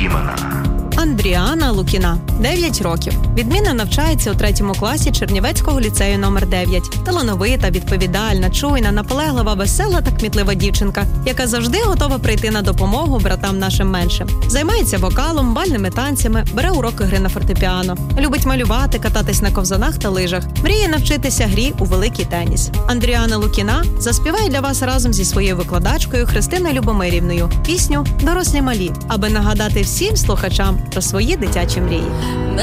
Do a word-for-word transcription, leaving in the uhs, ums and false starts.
Дімана. Андріана Лукіна, дев'ять років. Відмінно навчається у третьому класі Чернівецького ліцею номер дев'ять. Талановита, відповідальна, чуйна, наполеглива, весела та кмітлива дівчинка, яка завжди готова прийти на допомогу братам нашим меншим. Займається вокалом, бальними танцями, бере уроки гри на фортепіано. Любить малювати, кататись на ковзанах та лижах. Мріє навчитися грі у великий теніс. Андріана Лукіна заспіває для вас разом зі своєю викладачкою Христиною Любомирівною пісню «Дорослі малі», аби нагадати всім слухачам про свої дитячі мрії.